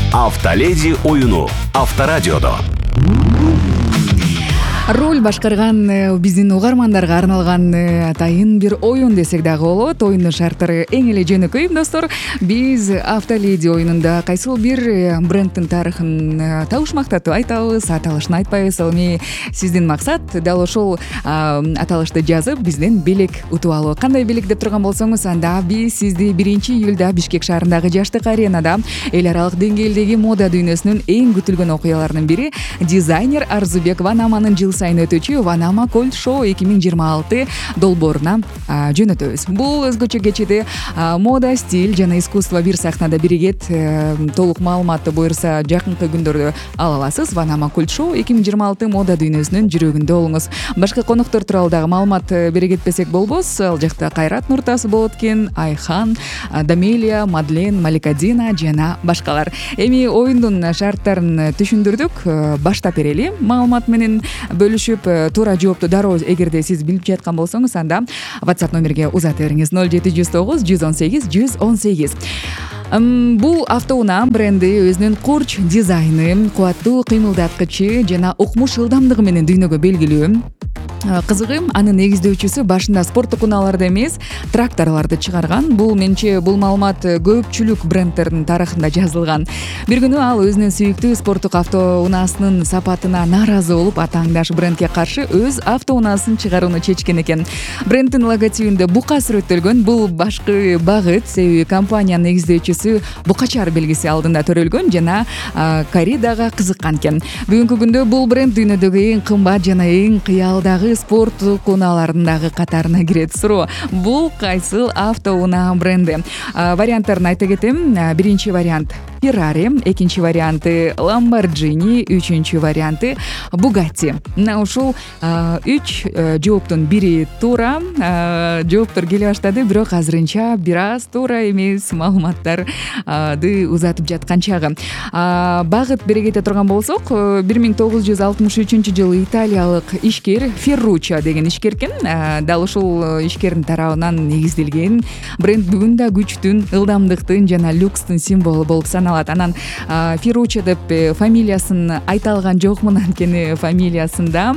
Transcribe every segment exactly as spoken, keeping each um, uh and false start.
Автоледи оюну Авторадиодо. Роль башкарган биздин угармандарга арналган атайын бир оюн десек дагы болот. Оюндун шарттары эң эле жөнөкөй, достор. Биз Автоледи оюнунда кайсыл бир брендтин тарыхын табышмактатып айтабыз, аталышын айтпайбыз. Ал эми сиздин максат дал ошол аталышты жазып бизден белек утуп алуу. Кандай белек деп турган болсоңуз, анда биз сизди биринчи июлда Бишкек шаарындагы Жаштык аренада эл аралык деңгээлдеги мода дүйнөсүнүн эң күтүлгөн окуяларынын бири дизайнер Арзубек Ванаманын жыл сайын өтүүчү Ванама Кольт Шоу эки миң жыйырма алты долбооруна жөнөтөбүз. Бул өзгөчө кечеде мода, стиль жана искусство бир сахнада биригет. Толук маалыматты буюрса жакынкы күндөрдө ала аласыз. Ванама Кольт Шоу эки миң жыйырма алты мода дүйнөсүнүн жүрөгүндө болуңуз. Башка коноктор тууралуу дагы маалымат бере кетпесек болбос. Ал жакта Кайрат Нуртас болот экен, Айхан, Дамелия, Мадлен, Маликадина жана башкалар. Эми оюндун шарттарын түшүндүрдүк. Баштап берели. Маалымат менен бөлүшүп, туура жоопту дароо эгерде сиз билип жаткан болсоңуз, анда WhatsApp номерге узата бериңиз. ноль жети жүз тогуз жүз он сегиз жүз он сегиз. Бул автоунаа бренди өзүнүн курч дизайны, кубаттуу кыймылдаткычы жана укмуш ылдамдыгы менен дүйнөгө белгилүү. Кызыгы, анын негиздөөчүсү башында спорттук унааларды эмес, тракторлорду чыгарган. Бул менче бул маалымат көпчүлүк брендтердин тарыхында жазылган. Бир күнү ал өзүнүн сүйүктүү спорттук автоунаасынын сапатына нааразы болуп, атааңдаш брендке каршы өз автоунаасын чыгарууну чечкен экен. Брендтин логотипинде бука сүрөттөлгөн. Бул башкы багыт, себеби компаниянын негиздөөчүсү букачар белгиси алдында төрөлгөн жана корридага кызыккан экен. Бүгүнкү күндө бул бренд дүйнөдөгү эң кымбат жана эң кыялдагы спорттук унаалардын дагы катарына кирет. Суроо, бул кайсыл автоунаа бренди? Варианттарын айта кетем. Биринчи вариант Ferrari, экинчи варианты Lamborghini, үчүнчү варианты Bugatti. Мына ушул үч жооптун бири туура. Жооптор келе баштады, бирок азырынча бир аз туура эмес маалыматтарды узатып жаткан чагы. Багыт бере кете турган болсок, бир миң тогуз жүз алтымыш үчүнчү жылы италиялык ишкер Ferruccio деген ишкер экен. Дал ушул ишкердин тарабынан негизделген бренд бүгүн да күчтүн, ылдамдыктын жана люкстун символу болуп саналат. Анан Ferruccio деп фамилиясын айта алган жокмун, анткени фамилиясында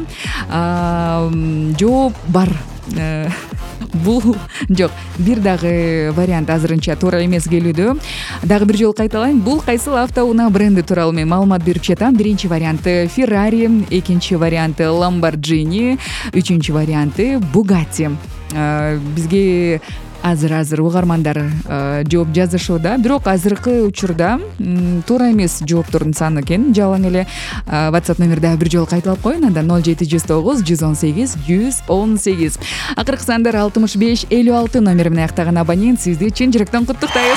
жооп бар. Бул жок, бир дагы вариант азырынча туура эмес келүүдө. Дагы бир жолу кайталайын. Бул кайсыл автоунаа бренди тууралуу мен маалымат берип жатам. Биринчи варианты Ferrari, экинчи варианты Lamborghini, үчүнчү варианты Bugatti. Бизге азыр-азыр угармандар жооп жазышууда, бирок азыркы учурда туура эмес жооптордун саны экен. Жалаң эле WhatsApp номерде бир жолу кайталап коеюн. Анда ноль жети жүз тогуз жүз он сегиз жүз он сегиз. Акыркы сандар алтымыш беш элүү алты номери менен аяктаган абонент, сизди чын жүрөктөн куттуктайбыз.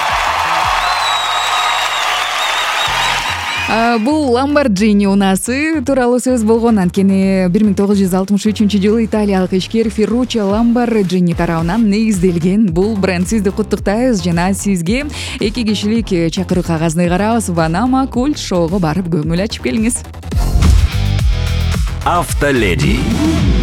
Бул Lamborghini унаасы тууралуу сөз болгон, анткени бир миң тогуз жүз алтымыш үчүнчү жылы италиялык ишкер Ferruccio Lamborghini тарабынан негизделген бул бренд. Сизди куттуктайбыз жана сизге эки кишилик чакыруу кагазын карабыз. Ванама Кольт Шоуга барып көңүл ачып келиңиз. Автоледи.